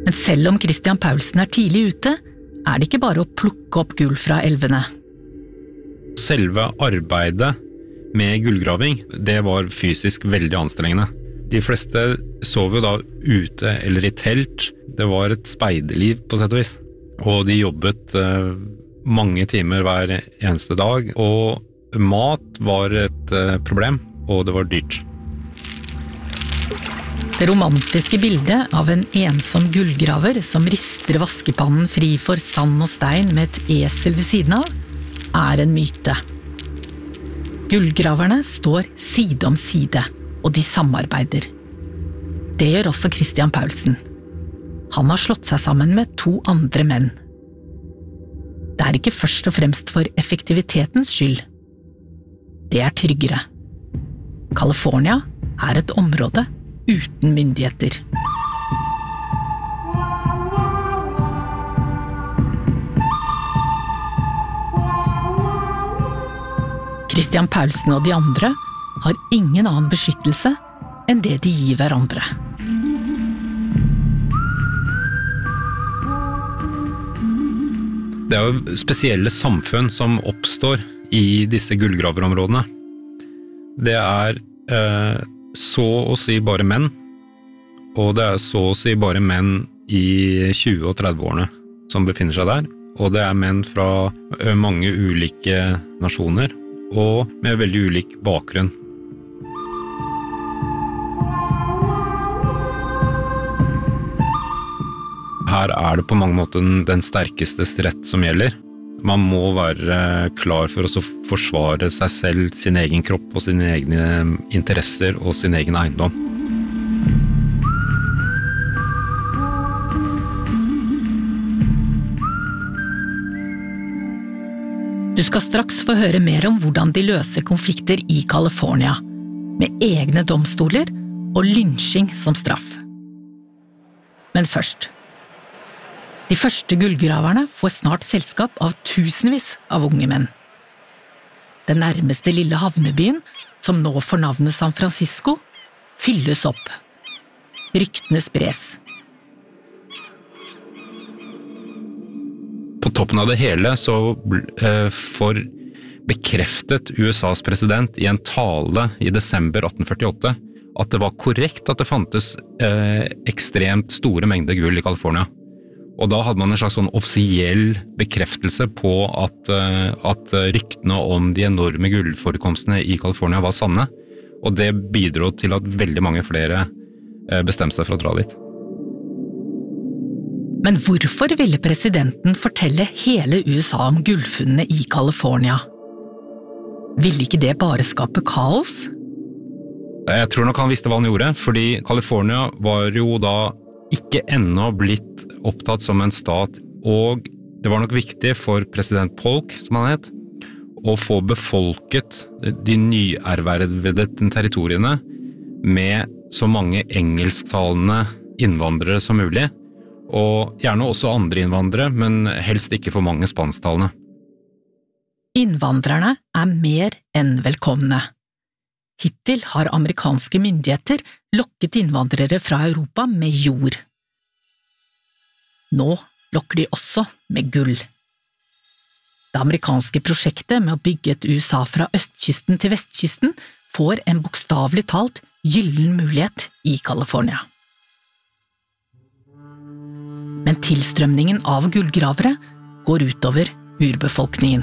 Men selv om Christian Paulsen tidlig ute, det ikke bare å plukke opp gull fra elvene. Selve arbeidet med gullgraving, det var fysisk veldig anstrengende. De fleste sov jo da ute eller i telt. Det var et speiderliv på sett og vis. Og de jobbet mange timer hver eneste dag, og mat var et problem, og det var dyrt. Det romantiske bildet av en ensom gullgraver som rister vaskepannen fri for sand og stein med et esel ved siden av, en myte. Gullgraverne står side om side, og de samarbeider. Det gjør også Christian Paulsen. Han har slått seg sammen med 2 andre menn. Det ikke først og fremst for effektivitetens skyld. Det tryggere. California et område uten myndigheter. Christian Paulsen og de andre har ingen annen beskyttelse enn det de gir hverandre. Det jo spesielle samfunn som oppstår i disse gullgraverområdene. Det så å si bare menn, og det så å si bare menn i 20- og 30-årene som befinner seg der, og det menn fra mange ulike nasjoner, og med veldig ulik bakgrunn. Her det på mange måter den sterkestes rett som gjelder. Man må være klar for å forsvare seg selv, sin egen kropp og sine egne interesser og sin egen eiendom. Du skal straks få høre mer om hvordan de løser konflikter i California, med egne domstoler og lynsjing som straff. Men først. De første gullgraverne får snart selskap av tusenvis av unge menn. Den nærmeste lille havnebyen, som nå får navnet San Francisco, fylles opp. Ryktene spres. På toppen av det hele så får bekreftet USAs president i en tale i desember 1848 at det var korrekt at det fantes ekstremt store mengder gull i California. Og da hadde man en slags sånn offisiell bekreftelse på at ryktene om de enorme gullforekomstene i California var sanne, og det bidro til at veldig mange flere bestemte seg for å dra dit. Men hvorfor ville presidenten fortelle hele USA om gullfunnene i California? Ville ikke det bare skape kaos? Jeg tror nok han visste hva han gjorde, fordi California var jo da ikke ennå blitt opptatt som en stat, og det var nok viktig for president Polk, som han het, å få befolket de nyervervede territoriene med så mange engelsktalende innvandrere som mulig, og gjerne også andre innvandrere, men helst ikke for mange spansktalende. Innvandrerne mer enn velkomne. Hittil har amerikanske myndigheter lokket innvandrere fra Europa med jord. Nå lokker de også med gull. Det amerikanske prosjektet med å bygge et USA fra østkysten til vestkysten får en bokstavelig talt gyllen mulighet i California. Men tilstrømningen av gullgravere går utover urbefolkningen.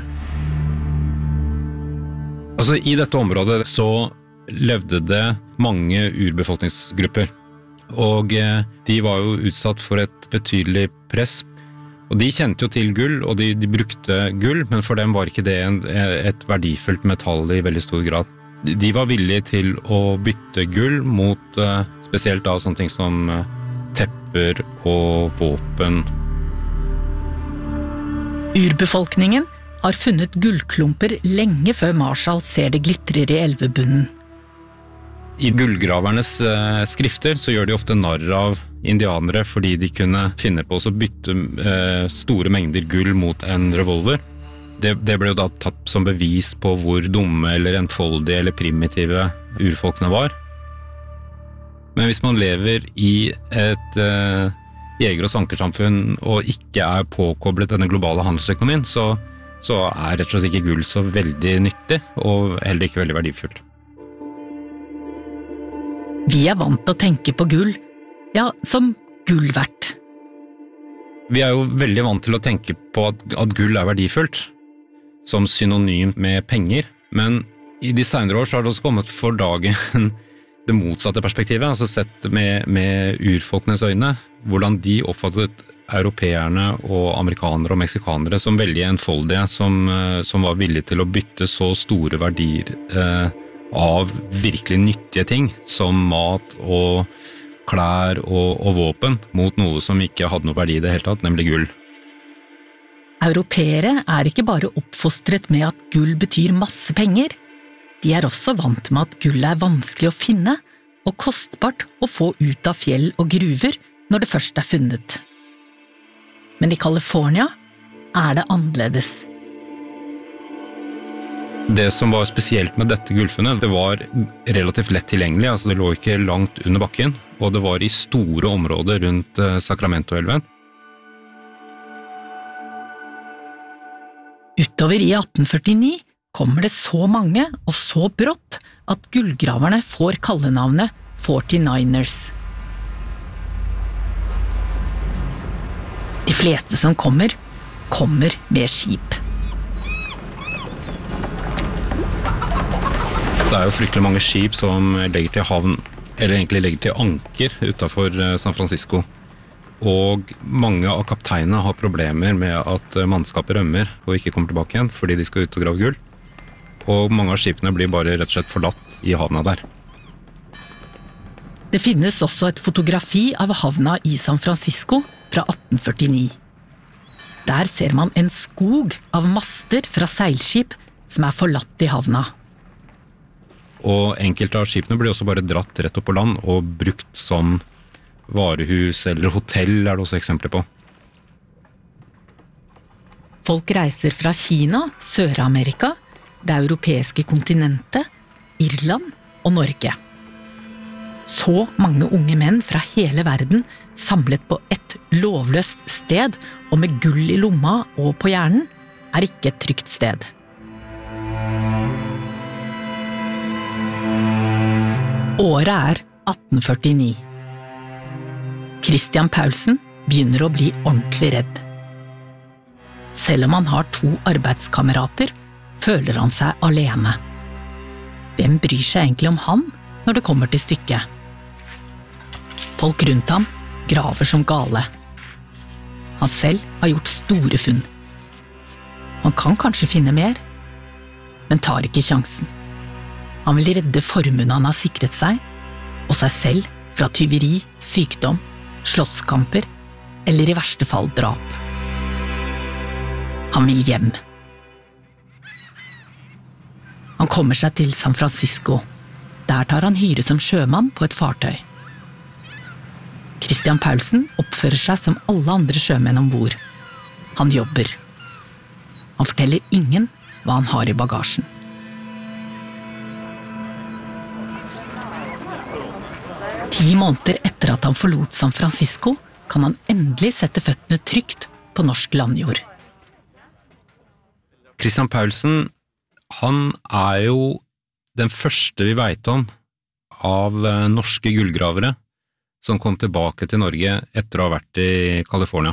Altså, i dette området så levde det mange urbefolkningsgrupper, og de var jo utsatt for et betydelig press. Og de kjente jo til gull, og de brukte gull, men for dem var ikke det et verdifullt metall i veldig stor grad. De var villige til å bytte gull mot spesielt da sånne ting som tepper og våpen. Urbefolkningen har funnet gullklumper lenge før Marshall ser det glitrer i elvebunnen. I gullgravernes skrifter så gjør de ofte narr av indianere fordi de kunne finne på å bytte store mengder gull mot en revolver. Det ble jo da tatt som bevis på hvor dumme eller enfoldige eller primitive urfolkene var. Men hvis man lever i et jeger- og sankersamfunn og ikke påkoblet denne globale handelsøkonomien, så rett og slett ikke gull så veldig nyttig, og heller ikke veldig verdifullt. Vi vant til å tenke på gull, ja, som gull verdt. Vi jo veldig vant til å tenke på at gull verdifullt, som synonym med penger, men i de senere år så har det også kommet for dagen det motsatte perspektivet, altså sett med urfolkenes øyne, hvordan de oppfattet europeerne og amerikanere og meksikanere som veldig enfoldige, som var villige til å bytte så store verdier av virkelig nyttige ting, som mat og klær og våpen, mot noe som ikke hadde noe verdi i det hele tatt, nemlig gull. Europeere ikke bare oppfostret med at gull betyr masse penger, de også vant med at gull vanskelig å finne og kostbart å få ut av fjell og gruver når det først funnet. Men i California det annerledes. Det som var spesielt med dette gullfunnet, det var relativt lett tilgjengelig, altså det lå ikke langt under bakken, og det var i store områder rundt Sacramento-elven. Utover i 1849 kommer det så mange og så brått at gullgraverne får kallenavnet 49ers. De fleste som kommer med skip. Det jo fryktelig mange skip som legger til havn, eller egentlig legger til anker utenfor San Francisco. Og mange av kapteinene har problemer med at mannskapet rømmer og ikke kommer tilbake igjen fordi de skal ut og grave gull. Og mange av skipene blir bare rett og slett forlatt i havna der. Det finnes også et fotografi av havna i San Francisco fra 1849. Der ser man en skog av master fra seilskip som forlatt i havna. Og enkelte av skipene blir også bare dratt rett opp på land og brukt som varehus eller hotell det også eksempler på. Folk reiser fra Kina, Sør-Amerika, det europeiske kontinentet, Irland og Norge. Så mange unge menn fra hele verden samlet på et lovløst sted og med gull i lomma og på hjernen ikke et trygt sted. Året 1849. Christian Paulsen begynner å bli ordentlig redd. Selv om han har 2 arbeidskamerater, føler han seg alene. Hvem bryr seg egentlig om han når det kommer til stykket? Folk rundt ham graver som gale. Han selv har gjort store funn. Han kan kanskje finne mer, men tar ikke sjansen. Han vil redde formuen han har sikret seg, og seg selv fra tyveri, sykdom, slåsskamper eller i verste fall drap. Han vil hjem. Han kommer seg til San Francisco. Der tar han hyre som sjømann på et fartøy. Christian Paulsen oppfører seg som alle andre sjømenn ombord. Han jobber. Han forteller ingen hva han har i bagasjen. Ti måneder etter at han forlot San Francisco, kan han endelig sette føttene trygt på norsk landjord. Christian Paulsen, han jo den første vi vet om av norske gullgravere som kom tilbake til Norge etter å ha vært i California.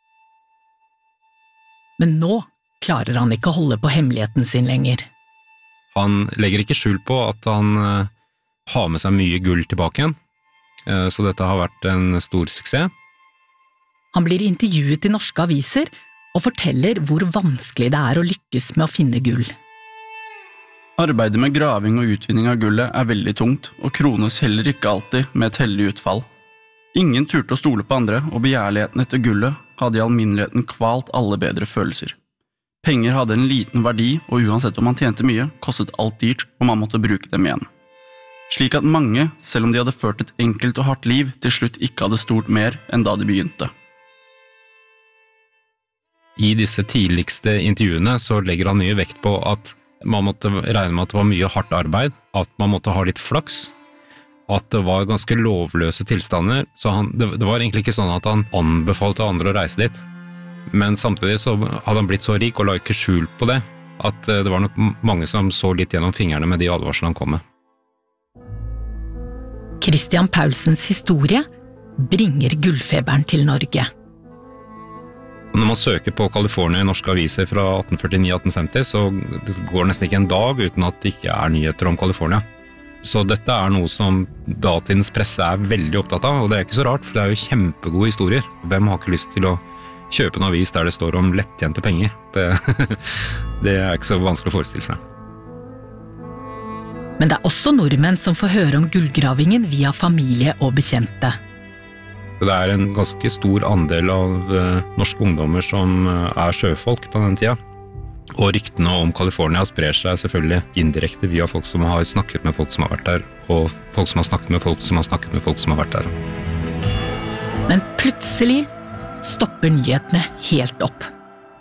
Men nå klarer han ikke å holde på hemmeligheten sin lenger. Han legger ikke skjul på at han har med seg mye gull tilbake igjen, så dette har vært en stor suksess. Han blir intervjuet i norske aviser og forteller hvor vanskelig det å lykkes med å finne gull. Arbeidet med graving og utvinning av gullet veldig tungt, og krones heller ikke alltid med et heldig utfall. Ingen turte å stole på andre, og begjærligheten etter gullet hadde i alminneligheten kvalt alle bedre følelser. Penger hadde en liten verdi, og uansett om man tjente mye, kostet alt dyrt, og man måtte bruke dem igjen. Slik at mange, selv om de hadde ført et enkelt og hardt liv, til slutt ikke hadde stort mer enn da de begynte. I disse tidligste intervjuene så legger han mye vekt på at man måtte regne med at det var mye hardt arbeid, at man måtte ha litt flaks, at det var ganske lovløse tilstander, så det var egentlig ikke sånn at han anbefalte andre å reise dit. Men samtidig så hadde han blitt så rik og la ikke skjul på det, at det var nok mange som så litt gjennom fingrene med de advarslene han kom med. Christian Paulsens historie bringer gullfeberen til Norge. Når man søker på California i norske aviser fra 1849-1850, så går det nesten ikke en dag uten at det ikke er nyheter om California. Så dette er noe som datidens presse er veldig opptatt av, og det er ikke så rart, for det er jo kjempegode historier. Hvem har ikke lyst til å kjøpe en avis der det står om lettjente penger? Det er ikke så vanskelig å forestille seg. Men det er også nordmenn som får høre om gullgravingen via familie og bekjente. Det er en ganske stor andel av norske ungdommer som er sjøfolk på den tida. Og ryktene om California sprer seg selvfølgelig indirekte via folk som har snakket med folk som har vært der, og folk som har snakket med folk som har snakket med folk som har vært der. Men plutselig stopper nyhetene helt opp.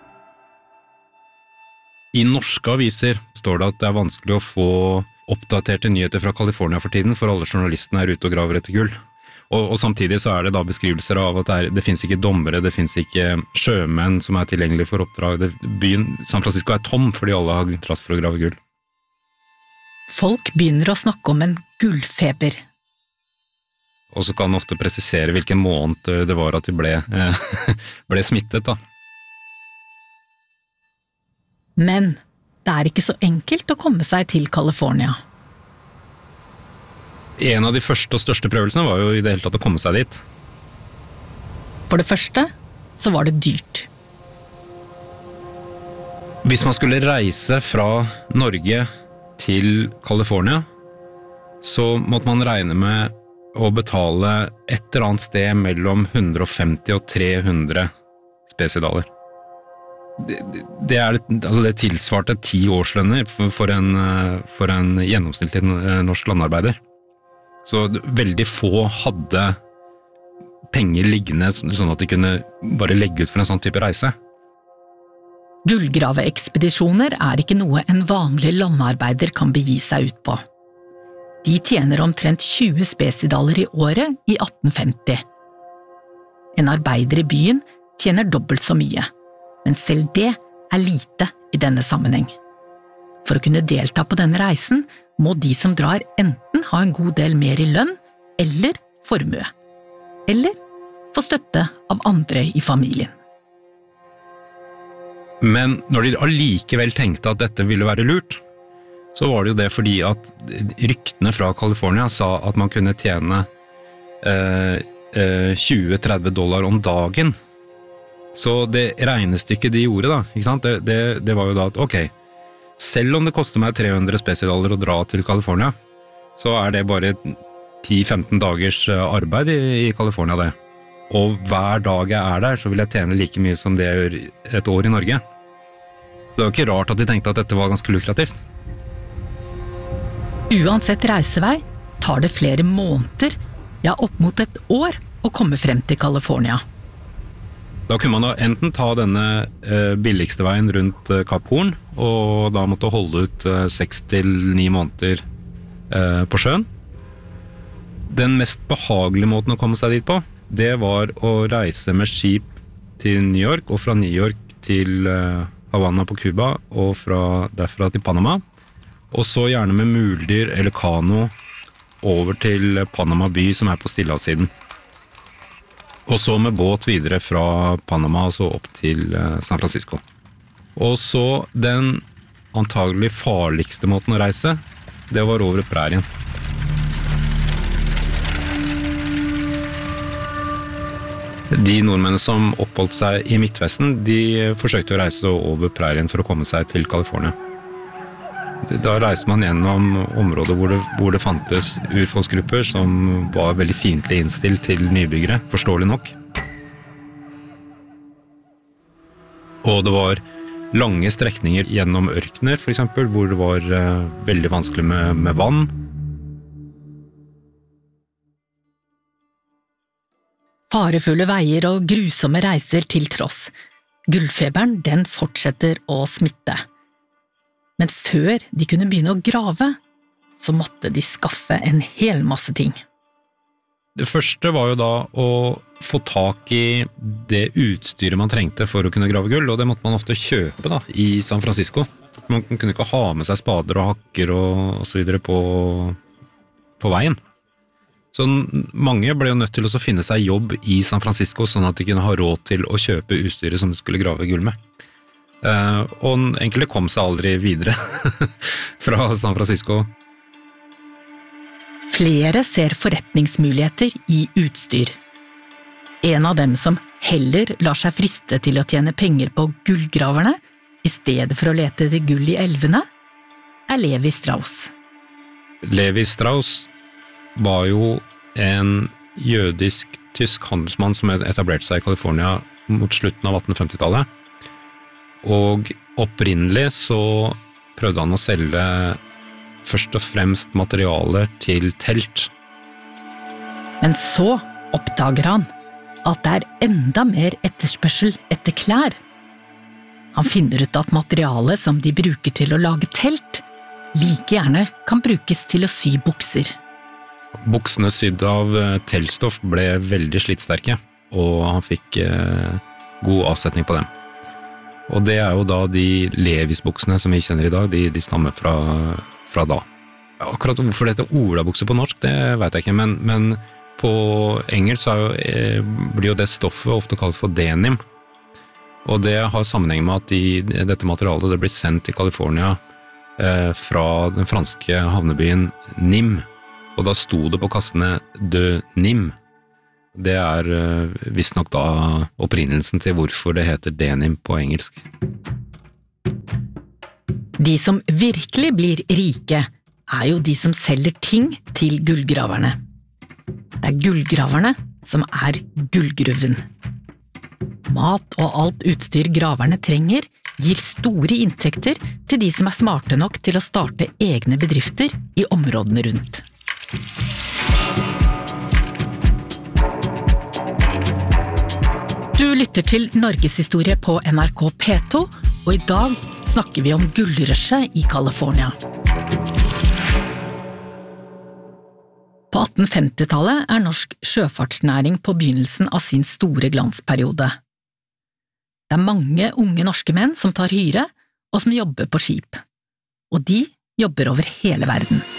I norske aviser står det at det er vanskelig å få oppdaterte nyheter fra California for tiden, for alle journalistene er ute og graver etter gull. Og samtidig så er det da beskrivelser av at det finnes ikke dommere, det finnes ikke sjømenn som er tilgjengelige for oppdrag. Byen San Francisco er tom fordi alle har dratt for å grave gull. Folk begynner å snakke om en gullfeber. Og så kan man ofte presisere hvilken måned det var at de ble smittet da. Men det er ikke så enkelt å komme seg til California. En av de første og største prøvelsene var jo i det hele tatt å komme seg dit. For det første så var det dyrt. Hvis man skulle reise fra Norge til California, så måtte man regne med å betale et eller annet sted mellom 150 og 300 spesidaler. Det tilsvarte 10 årslønner for en gjennomsnittlig norsk landarbeider. Så veldig få hadde penger liggende sånn at de kunne bare legge ut for en sånn type reise. Gullgraveekspedisjoner er ikke noe en vanlig landarbeider kan begi seg ut på. De tjener omtrent 20 spesidaler i året i 1850. En arbeider i byen tjener dobbelt så mye, men selv det er lite i denne sammenheng. For å kunne delta på denne reisen må de som drar enten ha en god del mer i lønn eller formue, eller få støtte av andre i familien. Men når de allikevel tenkte at dette ville være lurt, så var det jo det fordi at ryktene fra California sa at man kunne tjene $20–30 om dagen. Så det regnestykket de gjorde da, ikke sant? Det var jo da at ok, selv om det koster meg 300 spesidaler å dra til California, så er det bare 10–15 dagers arbeid i California det. Og hver dag jeg er der, så vil jeg tjene like mye som det jeg gjør et år i Norge. Så det var ikke rart at de tenkte at dette var ganske lukrativt. Uansett reisevei tar det flere måneder, ja opp mot et år, å komme frem til California. Da kunne man da enten ta denne billigste veien rundt Kap Horn, og da måtte holde ut 6–9 måneder på sjøen. Den mest behagelige måten å komme seg dit på, det var å reise med skip til New York, og fra New York til Havana på Cuba, og derfra til Panama. Og så gjerne med muldyr eller kano over til Panama by, som er på Stillehavssiden. Og så med båt videre fra Panama og så opp til San Francisco. Og så den antagelig farligste måten å reise, det var over prærien. De nordmennene som oppholdt seg i Midtvesten, de forsøkte å reise over prærien for å komme seg til California. Da reiste man gjennom områder hvor det fantes urfolksgrupper som var veldig fiendtlig innstilt til nybyggere, forståelig nok. Og det var lange strekninger gjennom ørkener, for eksempel, hvor det var veldig vanskelig med vann. Farefulle veier og grusomme reiser til tross. Gullfeberen, den fortsetter å smitte. Men før de kunne begynne å grave, så måtte de skaffe en hel masse ting. Det første var jo da å få tak i det utstyret man trengte for å kunne grave gull, og det måtte man ofte kjøpe da, i San Francisco. Man kunne ikke ha med seg spader og hakker og så videre på veien. Så mange ble jo nødt til å finne seg jobb i San Francisco, sånn at de kunne ha råd til å kjøpe utstyret som de skulle grave gull med. Og enkelte kom seg aldri videre fra San Francisco. Flere ser forretningsmuligheter i utstyr. En av dem som heller lar seg friste til å tjene penger på gullgraverne, i stedet for å lete etter gull i elvene, Levi Strauss. Levi Strauss var jo en jødisk-tysk handelsmann som etablerte seg i California mot slutten av 1850-tallet. Og opprinnelig så prøvde han å selge først og fremst materialer til telt. Men så oppdager han at det enda mer etterspørsel etter klær. Han finner ut at materialet som de bruker til å lage telt, like gjerne kan brukes til å sy bukser. Buksene sydd av teltstoff ble veldig slitsterke, og han fikk god avsetning på dem. Og det jo da de Levis-buksene som vi kjenner i dag, de stammer fra da. Akkurat hvorfor det heter olabukser på norsk, det vet jeg ikke, men på engelsk blir jo det stoffet ofte kalt for denim. Og det har sammenheng med at dette materialet det blir sendt til California fra den franske havnebyen Nîmes. Og da sto det på kassene de Nîmes. Det visstnok da opprinnelsen til hvorfor det heter denim på engelsk. De som virkelig blir rike, jo de som selger ting til gullgraverne. Det gullgraverne som gullgruven. Mat og alt utstyr graverne trenger, gir store inntekter til de som smarte nok til å starte egne bedrifter i områdene rundt. Du lytter til Norgeshistorie på NRK P2, og i dag snakker vi om gullrushet i California. På 1850-tallet norsk sjøfartsnæring på begynnelsen av sin store glansperiode. Det mange unge norske menn som tar hyre, og som jobber på skip. Og de jobber over hele verden.